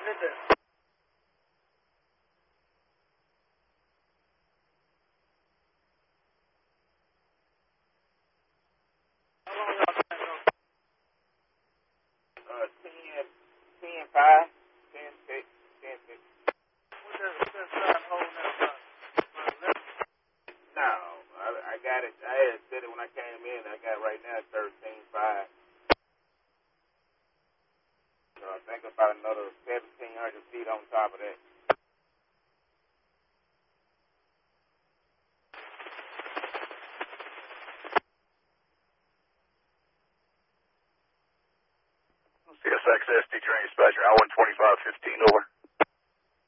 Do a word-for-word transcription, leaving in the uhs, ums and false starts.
did that. How long y'all been on? Uh, ten, ten, five, ten, six, ten, six. What's that, what's that side hole now? About eleven? No, I, I got it. I had said it when I came in. I got right now thirteen, five. So I think about another seventeen hundred feet on top of that. C S X S D training dispatcher, I one twenty-five fifteen, over.